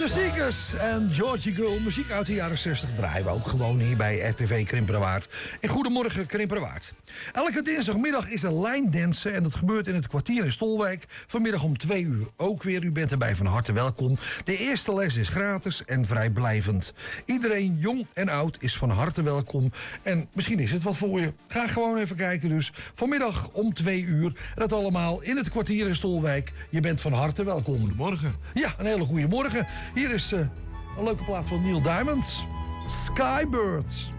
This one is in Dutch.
De Seekers en Georgie Girl. Muziek uit de jaren 60 draaien we ook gewoon hier bij RTV Krimpenerwaard. En goedemorgen Krimpenerwaard. Elke dinsdagmiddag is er lijndansen en dat gebeurt in het kwartier in Stolwijk. Vanmiddag om 2 uur ook weer. U bent erbij van harte welkom. De eerste les is gratis en vrijblijvend. Iedereen, jong en oud, is van harte welkom. En misschien is het wat voor je. Ga gewoon even kijken dus. Vanmiddag om 2 uur. En dat allemaal in het kwartier in Stolwijk. Je bent van harte welkom. Goedemorgen. Ja, een hele goede morgen. Hier is een leuke plaat van Neil Diamond. Skybird.